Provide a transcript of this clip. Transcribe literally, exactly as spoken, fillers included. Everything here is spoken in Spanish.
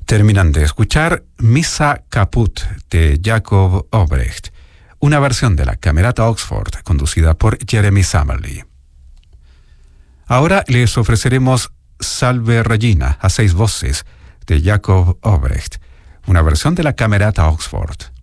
Terminan de escuchar Missa Caput de Jacob Obrecht, una versión de la Camerata Oxford conducida por Jeremy Summerly. Ahora les ofreceremos Salve Regina a seis voces de Jacob Obrecht, una versión de la Camerata Oxford.